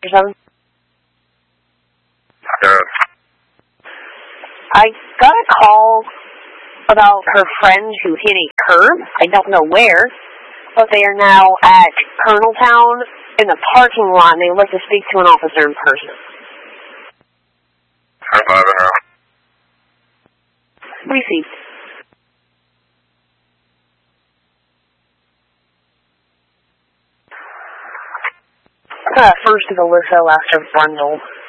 7? I got a call about her friend who hit a curb. I don't know where, but they are now at Coloneltown in the parking lot, and they would like to speak to an officer in person. Received. First of Alyssa, last of Brundle.